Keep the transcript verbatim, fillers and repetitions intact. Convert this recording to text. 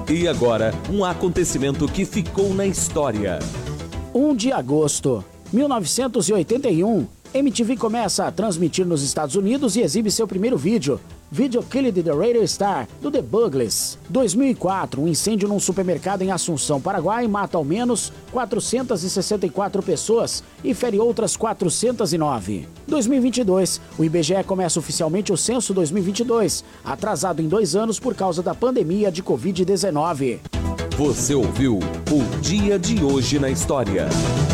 E agora, um acontecimento que ficou na história. um de agosto, mil novecentos e oitenta e um, M T V começa a transmitir nos Estados Unidos e exibe seu primeiro vídeo, Video Killed the Radio Star, do The Buggles. dois mil e quatro, um incêndio num supermercado em Assunção, Paraguai, mata ao menos quatrocentas e sessenta e quatro pessoas e fere outras quatrocentas e nove. dois mil e vinte e dois, o I B G E começa oficialmente o censo dois mil e vinte e dois, atrasado em dois anos por causa da pandemia de covid dezenove. Você ouviu o Dia de Hoje na História.